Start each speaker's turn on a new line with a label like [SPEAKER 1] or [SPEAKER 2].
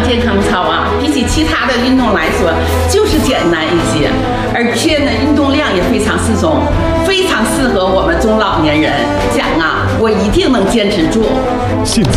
[SPEAKER 1] 健康操啊，比起其他的运动来说，就是简单一些，而且呢，运动量也非常适中，非常适合我们中老年人。讲啊，我一定能坚持住。